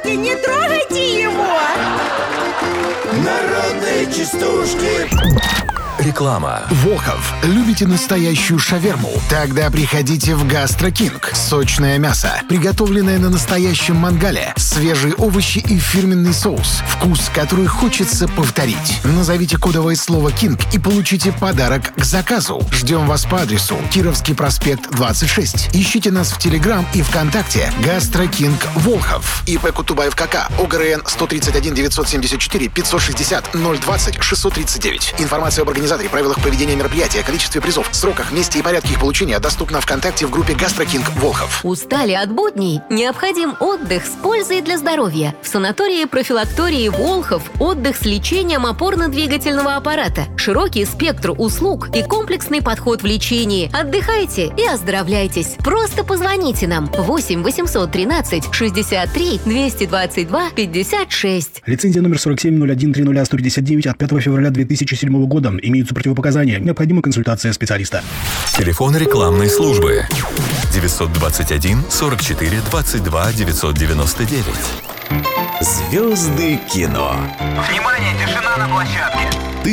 частушки, не трогайте его! Народные частушки. Реклама. Волхов, любите настоящую шаверму? Тогда приходите в Гастро Кинг. Сочное мясо, приготовленное на настоящем мангале, свежие овощи и фирменный соус. Вкус, который хочется повторить. Назовите кодовое слово «Кинг» и получите подарок к заказу. Ждем вас по адресу Кировский проспект 26. Ищите нас в Телеграм и ВКонтакте. Гастро Кинг Волхов. ИП Кутубаев КК. ОГРН 131 974 560 020 639. Информация об организации, правилах проведения мероприятия, количестве призов, сроках, месте и порядке их получения доступна ВКонтакте в группе Гастро Кинг Волхов. Устали от будней? Необходим отдых с пользой для здоровья. В санатории-профилактории Волхов отдых с лечением опорно-двигательного аппарата. Широкий спектр услуг и комплексный подход в лечении. Отдыхайте и оздоровляйтесь. Просто позвоните нам 8 813 63 222 56. Лицензия номер 4701300159 от 5 февраля 2007 года. Имеются противопоказания. Необходима консультация специалиста. Телефон рекламной службы 921 44 22 999. Звезды кино. Внимание, тишина на площадке.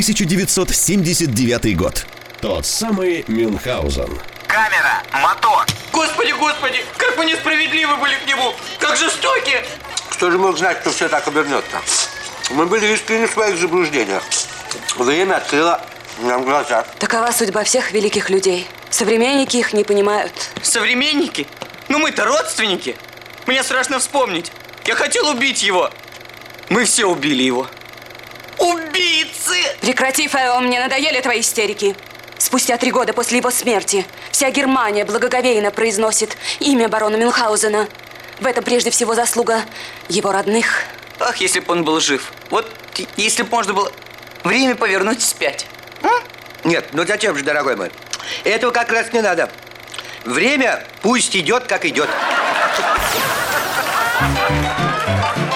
1979 год. Тот самый Мюнхгаузен. Камера, мотор. Господи, господи, как вы несправедливы были к нему! Как жестоки! Кто же мог знать, что все так обернется? Мы были искренне в своих заблуждениях. Время открыло нам глаза. Такова судьба всех великих людей. Современники их не понимают. Современники? Ну мы-то родственники. Мне страшно вспомнить. Я хотел убить его. Мы все убили его. Убийцы! Прекрати, Фео, мне надоели твои истерики. Спустя 3 года после его смерти вся Германия благоговейно произносит имя барона Мюнхгаузена. В этом прежде всего заслуга его родных. Ах, если бы он был жив. Вот если бы можно было время повернуть вспять. Нет, ну зачем же, дорогой мой? Этого как раз не надо. Время пусть идет, как идет.